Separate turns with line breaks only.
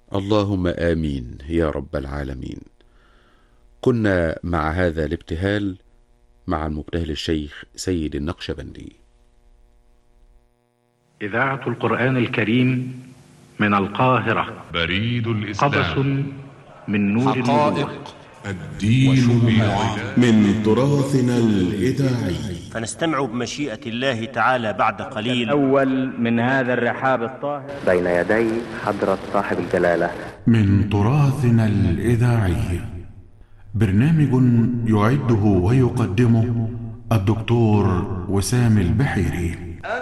اللهم آمين يا رب العالمين. كنا مع هذا الابتهال مع المبتهل الشيخ سيد النقشبندي.
إذاعة القرآن الكريم من القاهرة.
بريد
قبس
الإسلام.
من نور النبوة.
الدين
من تراثنا الإذاعي.
فنستمع بمشيئة الله تعالى بعد قليل
الأول من هذا الرحاب الطاهر
بين يدي حضرة صاحب الجلالة.
من تراثنا الإذاعي، برنامج يعده ويقدمه الدكتور وسام البحيري.